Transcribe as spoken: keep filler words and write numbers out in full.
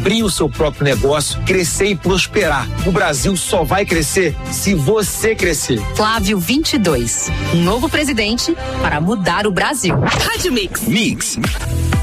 abrir o seu próprio negócio, crescer e prosperar. O Brasil só vai crescer se você crescer. Flávio vinte e dois, um novo presidente para mudar o Brasil. Rádio Mix. Mix.